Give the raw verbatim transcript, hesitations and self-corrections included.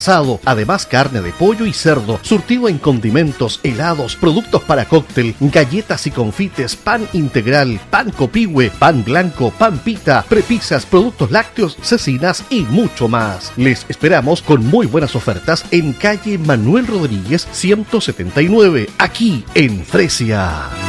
asado, además carne de pollo y cerdo, surtido en condimentos, helados, productos para cóctel, galletas y confites, pan integral, pan copihue, pan blanco, pan pita, prepisas, productos lácteos, cecinas y mucho más. Les esperamos con muy buenas ofertas en calle Manuel Rodríguez ciento setenta y nueve, aquí en Fresia.